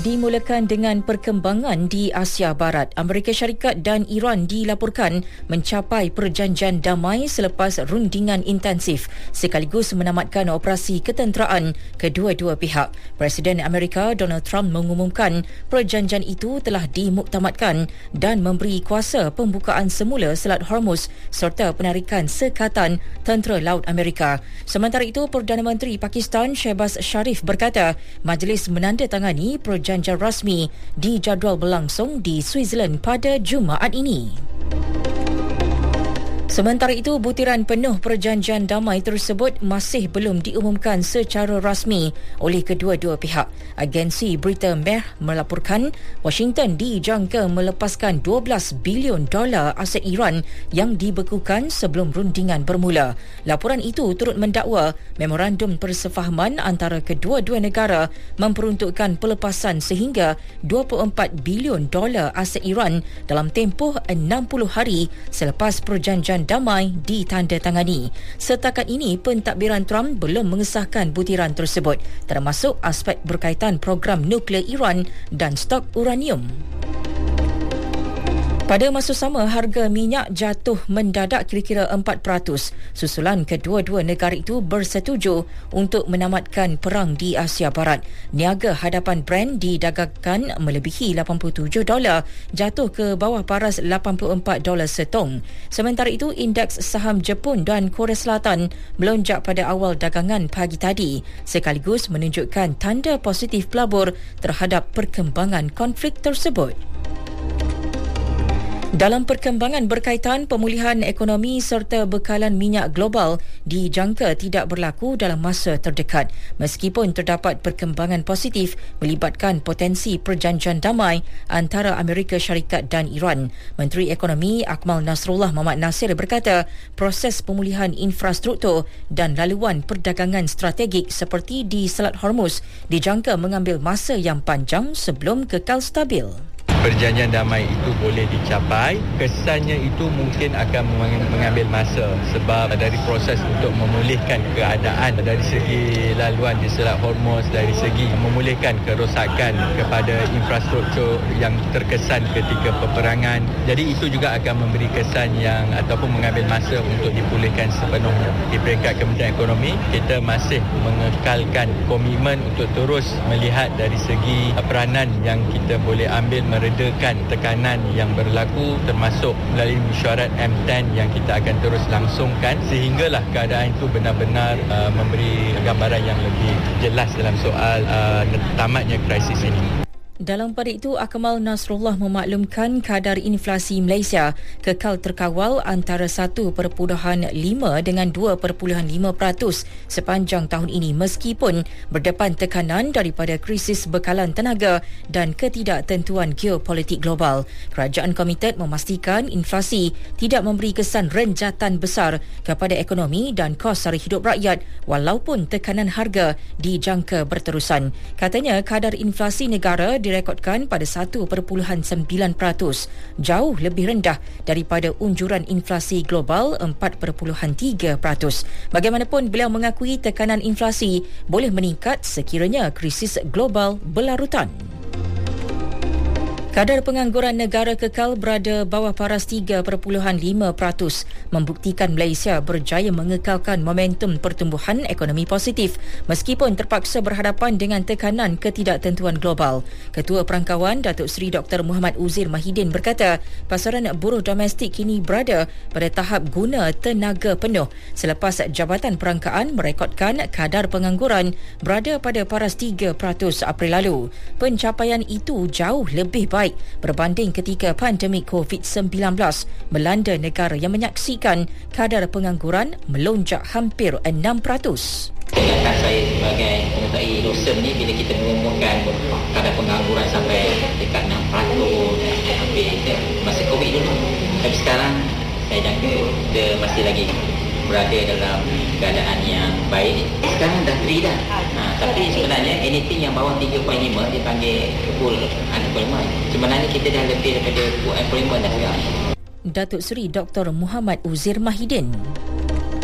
Dimulakan dengan perkembangan di Asia Barat. Amerika Syarikat dan Iran dilaporkan mencapai perjanjian damai selepas rundingan intensif sekaligus menamatkan operasi ketenteraan kedua-dua pihak. Presiden Amerika Donald Trump mengumumkan perjanjian itu telah dimuktamadkan dan memberi kuasa pembukaan semula Selat Hormuz serta penarikan sekatan tentera laut Amerika. Sementara itu, Perdana Menteri Pakistan Shehbaz Sharif berkata majlis menandatangani perjanjian rasmi dijadual berlangsung di Switzerland pada Jumaat ini. Sementara itu, butiran penuh perjanjian damai tersebut masih belum diumumkan secara rasmi oleh kedua-dua pihak. Agensi berita Mehr melaporkan Washington dijangka melepaskan $12 bilion aset Iran yang dibekukan sebelum rundingan bermula. Laporan itu turut mendakwa memorandum persefahaman antara kedua-dua negara memperuntukkan pelepasan sehingga $24 bilion aset Iran dalam tempoh 60 hari selepas perjanjian damai ditandatangani. Setakat ini, pentadbiran Trump belum mengesahkan butiran tersebut, termasuk aspek berkaitan program nuklear Iran dan stok uranium. Pada masa sama, harga minyak jatuh mendadak kira-kira 4% susulan kedua-dua negara itu bersetuju untuk menamatkan perang di Asia Barat. Niaga hadapan Brent didagangkan melebihi $87, jatuh ke bawah paras $84 setong. Sementara itu, indeks saham Jepun dan Korea Selatan melonjak pada awal dagangan pagi tadi, sekaligus menunjukkan tanda positif pelabur terhadap perkembangan konflik tersebut. Dalam perkembangan berkaitan pemulihan ekonomi serta bekalan minyak global dijangka tidak berlaku dalam masa terdekat, meskipun terdapat perkembangan positif melibatkan potensi perjanjian damai antara Amerika Syarikat dan Iran. Menteri Ekonomi Akmal Nasrullah Mohamad Nasir berkata proses pemulihan infrastruktur dan laluan perdagangan strategik seperti di Selat Hormuz dijangka mengambil masa yang panjang sebelum kekal stabil. Perjanjian damai itu boleh dicapai, kesannya itu mungkin akan mengambil masa sebab dari proses untuk memulihkan keadaan dari segi laluan di Selat Hormuz, dari segi memulihkan kerosakan kepada infrastruktur yang terkesan ketika peperangan. Jadi itu juga akan memberi kesan yang ataupun mengambil masa untuk dipulihkan sepenuhnya. Di peringkat Kementerian Ekonomi, kita masih mengekalkan komitmen untuk terus melihat dari segi peranan yang kita boleh ambil meredakan tekanan yang berlaku termasuk melalui mesyuarat M10 yang kita akan terus langsungkan sehinggalah keadaan itu benar-benar memberi gambaran yang lebih jelas dalam soal tamatnya krisis ini. Dalam pada itu, Akmal Nasrullah memaklumkan kadar inflasi Malaysia kekal terkawal antara 1.5 dengan 2.5% sepanjang tahun ini meskipun berdepan tekanan daripada krisis bekalan tenaga dan ketidaktentuan geopolitik global. Kerajaan komited memastikan inflasi tidak memberi kesan renjatan besar kepada ekonomi dan kos sara hidup rakyat walaupun tekanan harga dijangka berterusan. Katanya kadar inflasi negara direkodkan pada 1.9%, jauh lebih rendah daripada unjuran inflasi global 4.3%. Bagaimanapun, beliau mengakui tekanan inflasi boleh meningkat sekiranya krisis global berlarutan. Kadar pengangguran negara kekal berada bawah paras 3.5%, membuktikan Malaysia berjaya mengekalkan momentum pertumbuhan ekonomi positif meskipun terpaksa berhadapan dengan tekanan ketidaktentuan global. Ketua Perangkawan Datuk Seri Dr. Muhammad Uzir Mahidin berkata, pasaran buruh domestik kini berada pada tahap guna tenaga penuh selepas Jabatan Perangkaan merekodkan kadar pengangguran berada pada paras 3% April lalu. Pencapaian itu jauh lebih baik berbanding ketika pandemik COVID-19 melanda negara yang menyaksikan kadar pengangguran melonjak hampir 6%. Tindakan saya sebagai pengusaha dosen ni bila kita mengumumkan kadar pengangguran sampai dekat 6% hampir masa COVID dulu. Tapi sekarang saya jangka kita masih lagi berada dalam keadaan yang baik. Sekarang dah 3 dah. Tapi sebenarnya anything yang bawah 3.5 dipanggil full unemployment. Sebenarnya kita dah lebih daripada full employment dah sekarang. Datuk Seri Dr. Muhammad Uzir Mahidin.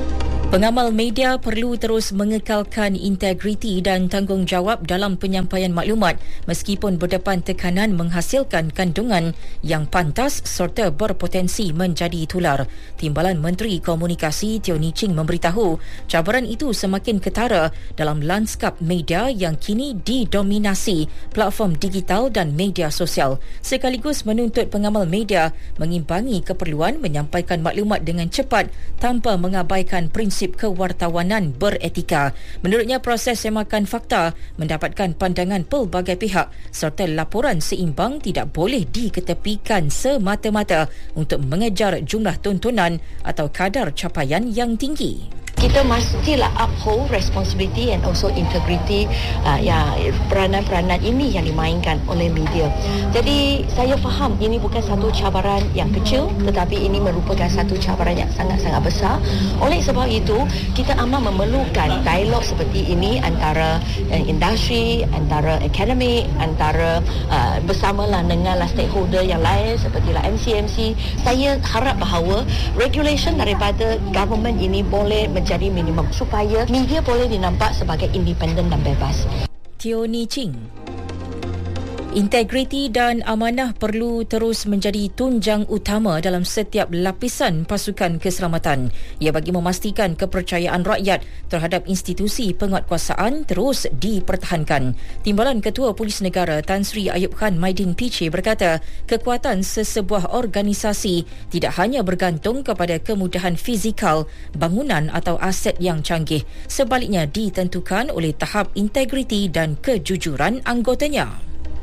Pengamal media perlu terus mengekalkan integriti dan tanggungjawab dalam penyampaian maklumat meskipun berdepan tekanan menghasilkan kandungan yang pantas serta berpotensi menjadi tular. Timbalan Menteri Komunikasi Teo Ni Ching memberitahu cabaran itu semakin ketara dalam lanskap media yang kini didominasi platform digital dan media sosial. Sekaligus menuntut pengamal media mengimbangi keperluan menyampaikan maklumat dengan cepat tanpa mengabaikan prinsip kewartawanan beretika. Menurutnya, proses semakan fakta mendapatkan pandangan pelbagai pihak serta laporan seimbang tidak boleh diketepikan semata-mata untuk mengejar jumlah tontonan atau kadar capaian yang tinggi. Kita mestilah uphold responsibility and also integrity peranan-peranan ini yang dimainkan oleh media. Jadi saya faham ini bukan satu cabaran yang kecil tetapi ini merupakan satu cabaran yang sangat-sangat besar. Oleh sebab itu, kita amat memerlukan dialog seperti ini antara industri, antara akademik, antara bersamalah dengan stakeholder yang lain sepertilah MCMC. Saya harap bahawa regulation daripada government ini boleh menjadi minimum supaya media boleh dinampak sebagai independen dan bebas. Teo Ni Ching. Integriti dan amanah perlu terus menjadi tunjang utama dalam setiap lapisan pasukan keselamatan. Ia bagi memastikan kepercayaan rakyat terhadap institusi penguatkuasaan terus dipertahankan. Timbalan Ketua Polis Negara Tan Sri Ayub Khan Maidin PC berkata, kekuatan sesebuah organisasi tidak hanya bergantung kepada kemudahan fizikal, bangunan atau aset yang canggih. Sebaliknya ditentukan oleh tahap integriti dan kejujuran anggotanya.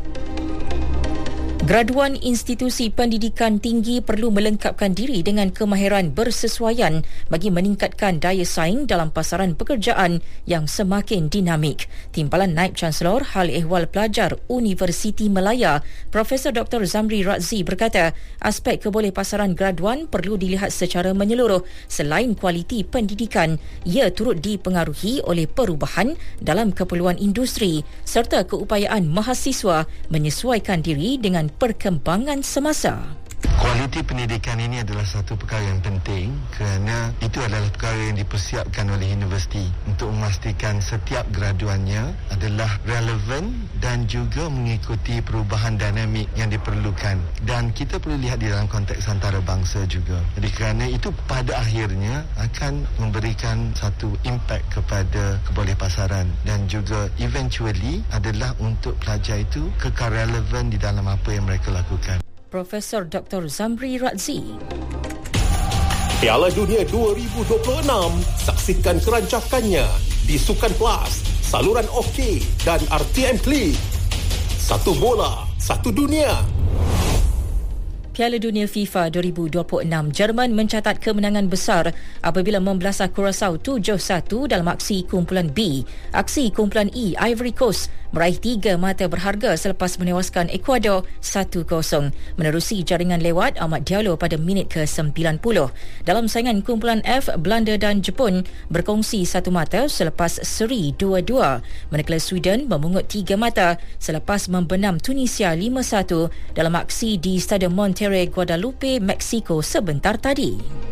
Graduan institusi pendidikan tinggi perlu melengkapkan diri dengan kemahiran bersesuaian bagi meningkatkan daya saing dalam pasaran pekerjaan yang semakin dinamik. Timbalan Naib Chancellor Hal Ehwal Pelajar Universiti Melaya, Profesor Dr. Zamri Razzi berkata, aspek kebolehpasaran graduan perlu dilihat secara menyeluruh. Selain kualiti pendidikan, ia turut dipengaruhi oleh perubahan dalam keperluan industri serta keupayaan mahasiswa menyesuaikan diri dengan perkembangan semasa. Kualiti pendidikan ini adalah satu perkara yang penting kerana itu adalah perkara yang dipersiapkan oleh universiti untuk memastikan setiap graduannya adalah relevan dan juga mengikuti perubahan dinamik yang diperlukan. Dan kita perlu lihat di dalam konteks antarabangsa juga. Jadi kerana itu pada akhirnya akan memberikan satu impact kepada kebolehpasaran dan juga eventually adalah untuk pelajar itu kekal relevan di dalam apa yang mereka lakukan. Profesor Dr. Zamri Razzi. Piala Dunia 2026, saksikan kerancakannya di Sukan Plus, saluran OK dan RTM Klik. Satu bola, satu dunia. Piala Dunia FIFA 2026, Jerman mencatat kemenangan besar apabila membelasah Curaçao 7-1 dalam aksi kumpulan B. Aksi kumpulan E, Ivory Coast, meraih 3 mata berharga selepas menewaskan Ecuador 1-0 menerusi jaringan lewat Ahmad Diallo pada minit ke-90. Dalam saingan kumpulan F, Belanda dan Jepun berkongsi 1 mata selepas seri 2-2. Manakala Sweden memungut 3 mata selepas membenam Tunisia 5-1 dalam aksi di Stadium Monterrey, Guadalupe, Mexico sebentar tadi.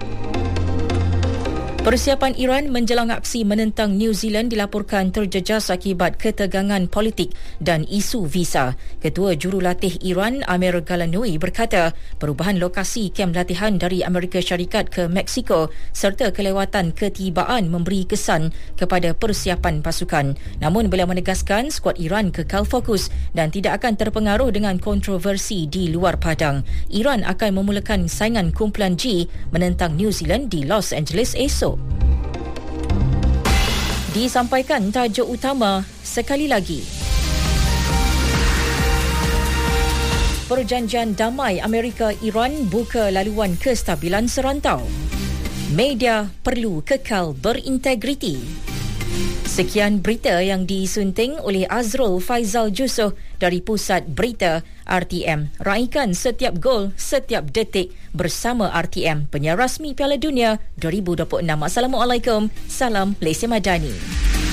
Persiapan Iran menjelang aksi menentang New Zealand dilaporkan terjejas akibat ketegangan politik dan isu visa. Ketua Jurulatih Iran Amir Galanui berkata, perubahan lokasi kem latihan dari Amerika Syarikat ke Mexico serta kelewatan ketibaan memberi kesan kepada persiapan pasukan. Namun beliau menegaskan skuad Iran kekal fokus dan tidak akan terpengaruh dengan kontroversi di luar padang. Iran akan memulakan saingan kumpulan G menentang New Zealand di Los Angeles esok. Disampaikan tajuk utama sekali lagi. Perjanjian damai Amerika-Iran buka laluan kestabilan serantau. Media perlu kekal berintegriti. Sekian berita yang disunting oleh Azrul Faizal Jusoh dari Pusat Berita RTM. Raikan setiap gol, setiap detik bersama RTM, penyiar rasmi Piala Dunia 2026. Assalamualaikum. Salam Malaysia Madani.